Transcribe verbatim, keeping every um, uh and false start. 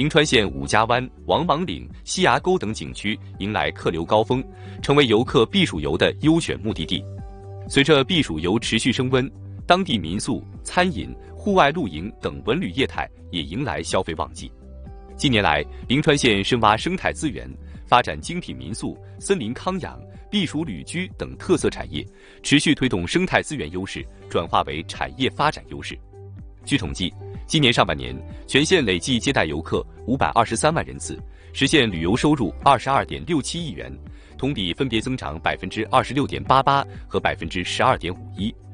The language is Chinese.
灵川县五家湾、王莽岭、西崖沟等景区迎来客流高峰，成为游客避暑游的优选目的地。随着避暑游持续升温，当地民宿、餐饮、户外露营等文旅业态也迎来消费旺季。近年来，灵川县深挖生态资源，发展精品民宿、森林康养、避暑旅居等特色产业，持续推动生态资源优势转化为产业发展优势。据统计，今年上半年，全县累计接待游客五百二十三万人次，实现旅游收入二十二点六七亿元，同比分别增长百分之二十六点八八和百分之十二点五一。